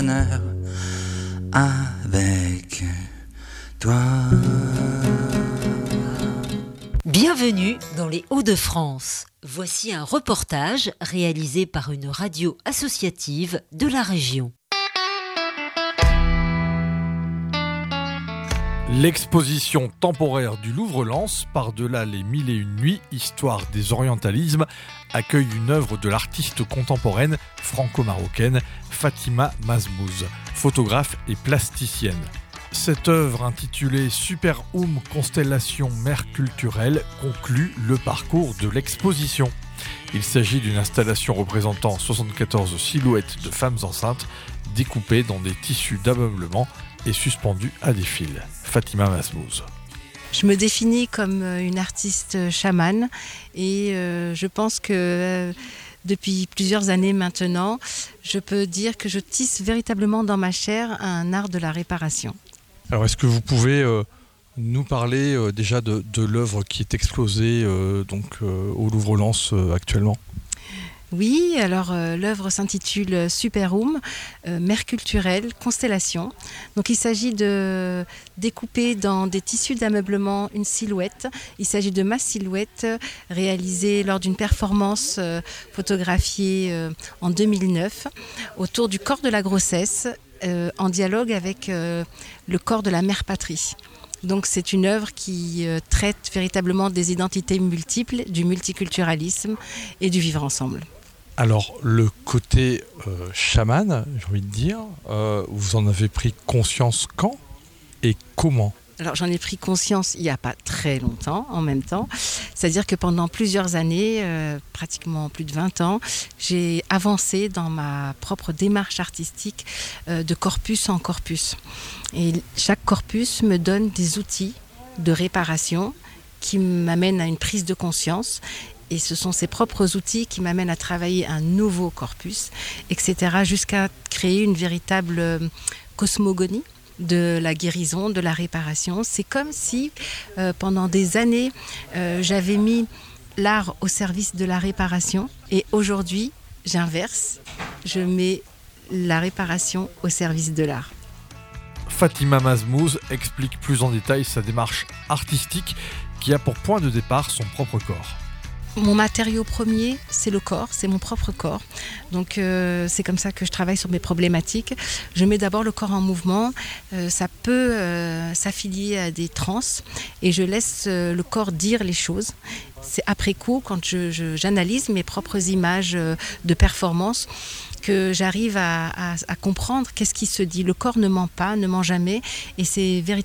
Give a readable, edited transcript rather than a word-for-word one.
Avec toi. Bienvenue dans les Hauts-de-France. Voici un reportage réalisé par une radio associative de la région. L'exposition temporaire du Louvre-Lens, par-delà les 1001 nuits, histoire des orientalismes, accueille une œuvre de l'artiste contemporaine franco-marocaine Fatima Mazmouz, photographe et plasticienne. Cette œuvre intitulée Super Constellation Mère Culturelle conclut le parcours de l'exposition. Il s'agit d'une installation représentant 74 silhouettes de femmes enceintes découpées dans des tissus d'ameublement et suspendues à des fils. Fatima Mazmouz. Je me définis comme une artiste chamane et je pense que depuis plusieurs années maintenant, je peux dire que je tisse véritablement dans ma chair un art de la réparation. Alors est-ce que vous pouvez nous parler déjà de l'œuvre qui est exposée au Louvre-Lens actuellement ? Oui, alors l'œuvre s'intitule Super Mère Culturelle, Constellation. Donc il s'agit de découper dans des tissus d'ameublement une silhouette. Il s'agit de ma silhouette réalisée lors d'une performance photographiée en 2009 autour du corps de la grossesse en dialogue avec le corps de la mère patrie. Donc c'est une œuvre qui traite véritablement des identités multiples, du multiculturalisme et du vivre ensemble. Alors, le côté chaman, j'ai envie de dire, vous en avez pris conscience quand et comment ? Alors, j'en ai pris conscience il n'y a pas très longtemps, en même temps. C'est-à-dire que pendant plusieurs années, pratiquement plus de 20 ans, j'ai avancé dans ma propre démarche artistique de corpus en corpus. Et chaque corpus me donne des outils de réparation qui m'amènent à une prise de conscience. Et ce sont ces propres outils qui m'amènent à travailler un nouveau corpus, etc., jusqu'à créer une véritable cosmogonie de la guérison, de la réparation. C'est comme si, pendant des années, j'avais mis l'art au service de la réparation. Et aujourd'hui, j'inverse, je mets la réparation au service de l'art. Fatima Mazmouz explique plus en détail sa démarche artistique qui a pour point de départ son propre corps. Mon matériau premier, c'est le corps, c'est mon propre corps. Donc c'est comme ça que je travaille sur mes problématiques. Je mets d'abord le corps en mouvement. Ça peut s'affilier à des transes et je laisse le corps dire les choses. C'est après coup, quand j'analyse mes propres images de performance, que j'arrive à comprendre qu'est-ce qui se dit. Le corps ne ment pas, ne ment jamais, et c'est véritablement